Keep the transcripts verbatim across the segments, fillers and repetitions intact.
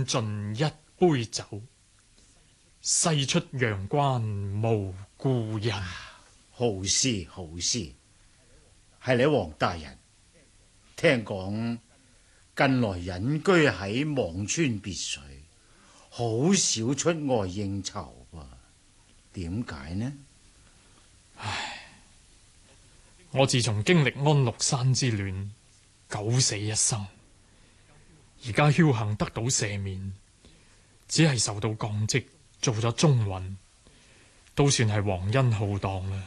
斷盡一杯酒，西出陽關無故人。 好詩好詩，係你黃大人。聽講近來隱居喺輞村別墅，好少出外應酬噃，點解呢？ 唉，我自從經歷安祿山之亂，九死一生，而家僥倖得到赦免，只係受到降職，做咗中允，都算係皇恩浩蕩啦。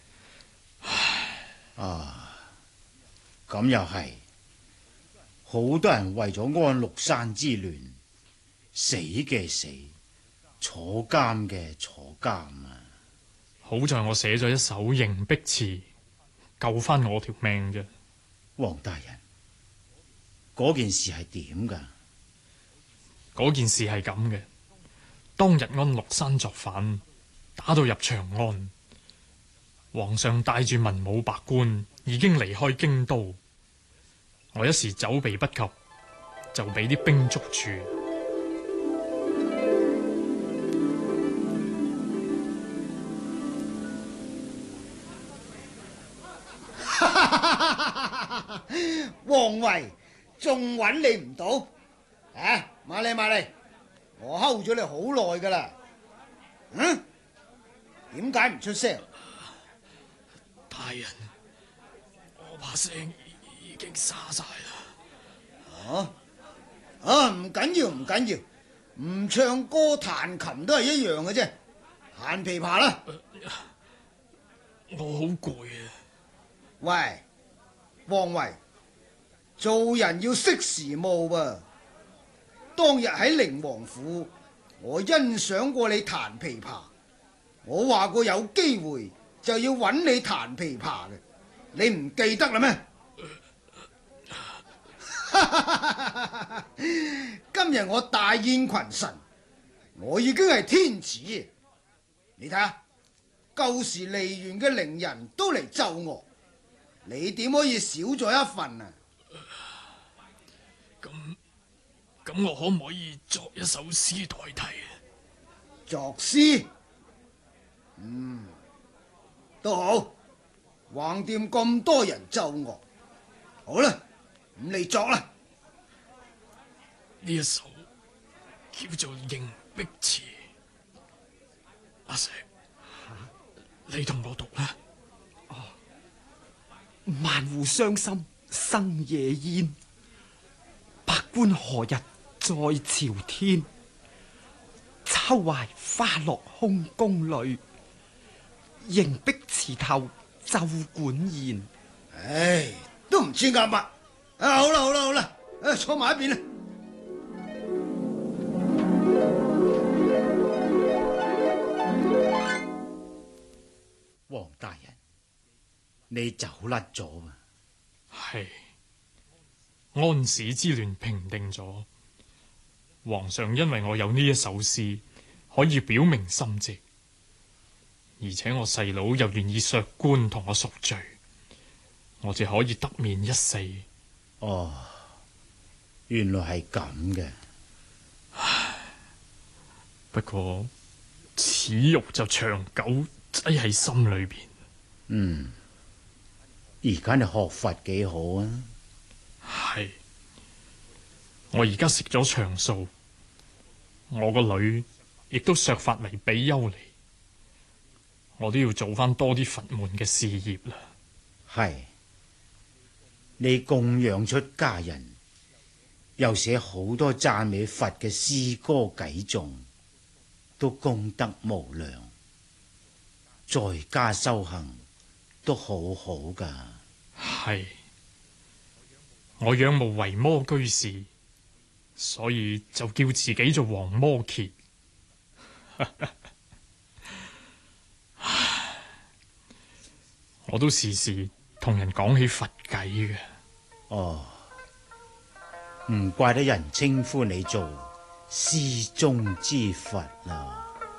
啊，咁又係，好多人為咗安祿山之亂，死嘅死，坐監嘅坐監啊！ 好在我寫咗一首迎璧詞，救翻我條命啫。 黃大人，嗰件事係點噶？ 嗰件事係咁嘅，當日安祿山作反，打到入長安，皇上帶住文武百官已經離開京都，我一時走避不及，就俾啲兵捉住。 王維仲揾你唔到啊！瑪麗瑪麗，我睺咗你好耐噶啦，嗯？點解唔出聲？ 大人，我把聲已經沙晒啦。 啊啊！唔緊要唔緊要，唔唱歌彈琴都係一樣嘅啫。彈琵琶啦。 我好攰啊。 喂，王維，做人要識時務噃。當日喺寧王府，我欣賞過你彈琵琶，我話過有機會就要揾你彈琵琶嘅，你唔記得啦咩？今日我大宴群臣，我已經係天子，你睇下，舊時梨園嘅伶人都嚟奏樂，你點可以少咗一份啊？ 咁咁，我可唔可以作一首詩代替啊？ 作詩？嗯，都好，橫掂咁多人奏樂，好啦，咁你作啦。 呢一首叫做《迎璧詞》，阿石，你同我讀啦。 哦，萬戶傷心生夜煙，百官何日再朝天？秋懷花落空宮裏，迎璧詞頭奏管弦。 唉，都唔知啱乜。啊，好啦好啦好啦，誒，坐埋一邊啦。 黃大人，你走甩咗啊？ 係，安史之亂平定咗，皇上因為我有呢一首詩，可以表明心跡，而且我細佬又願意削官同我贖罪，我就可以得免一死。 哦，原來係咁嘅。 唉，不過恥辱就長久擠喺心裏邊。 嗯，而家你學佛幾好啊？ 係，我而家食咗長素，我個女亦都削髮嚟比丘尼，我都要做翻多啲佛門嘅事業啦。 係，你供養出家人，又寫好多讚美佛嘅詩歌偈頌，都功德無量。在家修行都好好噶。 係，我仰慕維摩居士，所以就叫自己做黃摩羯。我都時時同人講起佛偈嘅。 哦，唔怪得人稱呼你做詩中之佛啦。